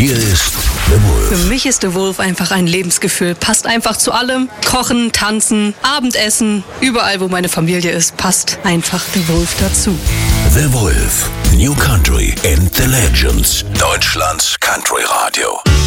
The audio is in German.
Hier ist The Wolf. Für mich ist The Wolf einfach ein Lebensgefühl. Passt einfach zu allem. Kochen, tanzen, Abendessen, überall wo meine Familie ist, passt einfach The Wolf dazu. The Wolf. New Country and the Legends. Deutschlands Country Radio.